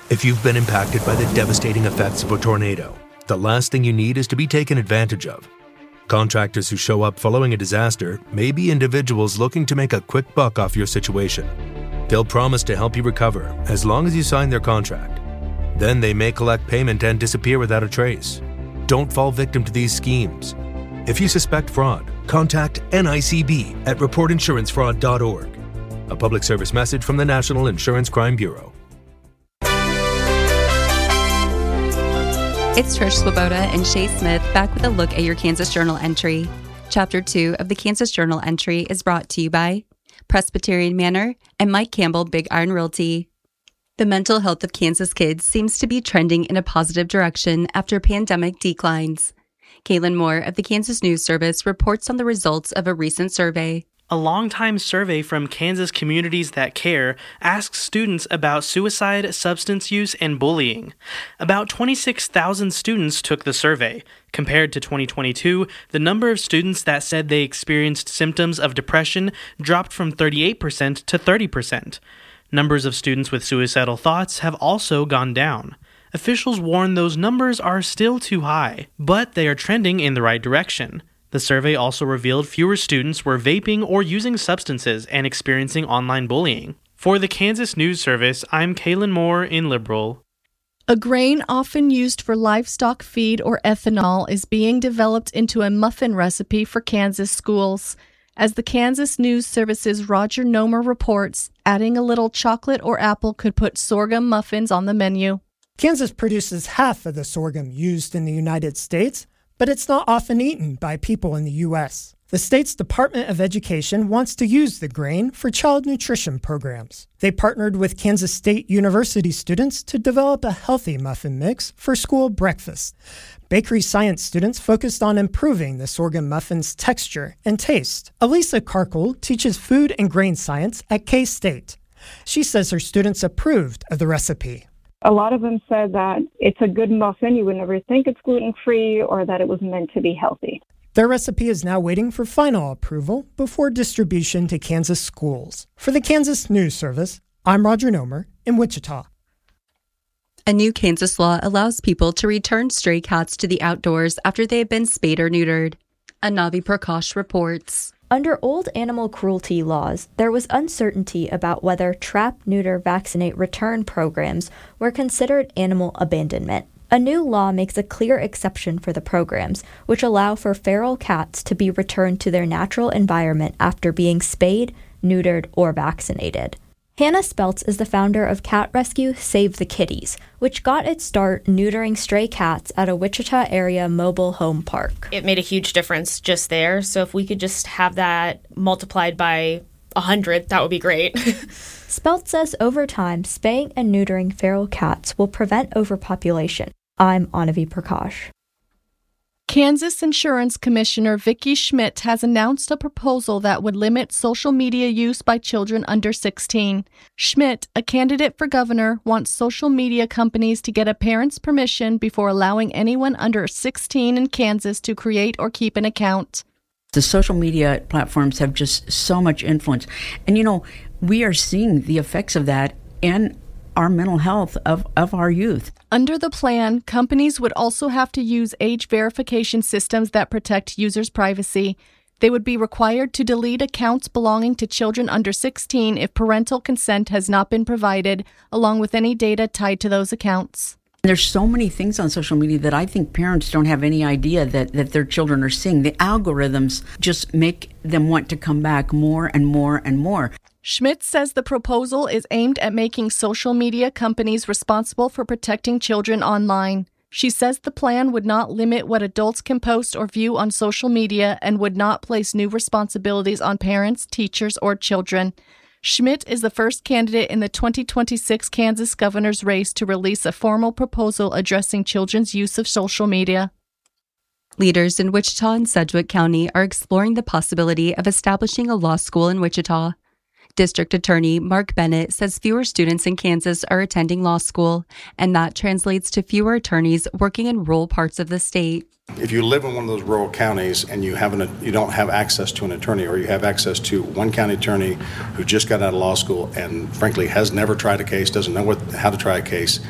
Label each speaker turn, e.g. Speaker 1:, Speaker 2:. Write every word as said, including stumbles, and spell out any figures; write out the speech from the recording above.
Speaker 1: If you've been impacted by the devastating effects of a tornado, the last thing you need is to be taken advantage of. Contractors who show up following a disaster may be individuals looking to make a quick buck off your situation. They'll promise to help you recover as long as you sign their contract. Then they may collect payment and disappear without a trace. Don't fall victim to these schemes. If you suspect fraud, contact N I C B at report insurance fraud dot org. A public service message from the National Insurance Crime Bureau.
Speaker 2: It's Trish Swoboda and Shay Smith back with a look at your Kansas Journal entry. Chapter two of the Kansas Journal entry is brought to you by Presbyterian Manor and Mike Campbell Big Iron Realty. The mental health of Kansas kids seems to be trending in a positive direction after pandemic declines. Kaylin Moore of the Kansas News Service reports on the results of a recent survey.
Speaker 3: A long-time survey from Kansas Communities That Care asks students about suicide, substance use, and bullying. About twenty-six thousand students took the survey. Compared to twenty twenty-two, the number of students that said they experienced symptoms of depression dropped from thirty-eight percent to thirty percent. Numbers of students with suicidal thoughts have also gone down. Officials warn those numbers are still too high, but they are trending in the right direction. The survey also revealed fewer students were vaping or using substances and experiencing online bullying. For the Kansas News Service, I'm Kaylin Moore in Liberal.
Speaker 4: A grain often used for livestock feed or ethanol is being developed into a muffin recipe for Kansas schools. As the Kansas News Service's Roger Nomer reports, adding a little chocolate or apple could put sorghum muffins on the menu.
Speaker 5: Kansas produces half of the sorghum used in the United States, but it's not often eaten by people in the U S. The state's Department of Education wants to use the grain for child nutrition programs. They partnered with Kansas State University students to develop a healthy muffin mix for school breakfast. Bakery science students focused on improving the sorghum muffin's texture and taste. Elisa Karkle teaches food and grain science at K-State. She says her students approved of the recipe.
Speaker 6: A lot of them said that it's a good muffin. You would never think it's gluten-free or that it was meant to be healthy.
Speaker 5: Their recipe is now waiting for final approval before distribution to Kansas schools. For the Kansas News Service, I'm Roger Nomer in Wichita.
Speaker 2: A new Kansas law allows people to return stray cats to the outdoors after they have been spayed or neutered. Anavi Prakash reports.
Speaker 7: Under old animal cruelty laws, there was uncertainty about whether trap, neuter, vaccinate, return programs were considered animal abandonment. A new law makes a clear exception for the programs, which allow for feral cats to be returned to their natural environment after being spayed, neutered, or vaccinated. Hannah Speltz is the founder of cat rescue Save the Kitties, which got its start neutering stray cats at a Wichita area mobile home park.
Speaker 8: It made a huge difference just there, so if we could just have that multiplied by one hundred, that would be great.
Speaker 7: Speltz says over time, spaying and neutering feral cats will prevent overpopulation. I'm Anavi Prakash.
Speaker 4: Kansas Insurance Commissioner Vicki Schmidt has announced a proposal that would limit social media use by children under sixteen. Schmidt, a candidate for governor, wants social media companies to get a parent's permission before allowing anyone under sixteen in Kansas to create or keep an account.
Speaker 9: The social media platforms have just so much influence. And, you know, we are seeing the effects of that in our mental health of, of our youth.
Speaker 4: Under the plan, companies would also have to use age verification systems that protect users' privacy. They would be required to delete accounts belonging to children under sixteen if parental consent has not been provided, along with any data tied to those accounts.
Speaker 9: There's so many things on social media that I think parents don't have any idea that, that their children are seeing. The algorithms just make them want to come back more and more and more.
Speaker 4: Schmidt says the proposal is aimed at making social media companies responsible for protecting children online. She says the plan would not limit what adults can post or view on social media and would not place new responsibilities on parents, teachers, or children. Schmidt is the first candidate in the twenty twenty-six Kansas governor's race to release a formal proposal addressing children's use of social media.
Speaker 2: Leaders in Wichita and Sedgwick County are exploring the possibility of establishing a law school in Wichita. District Attorney Mark Bennett says fewer students in Kansas are attending law school, and that translates to fewer attorneys working in rural parts of the state.
Speaker 10: If you live in one of those rural counties and you haven't, you don't have access to an attorney, or you have access to one county attorney who just got out of law school and frankly has never tried a case, doesn't know what, how to try a case,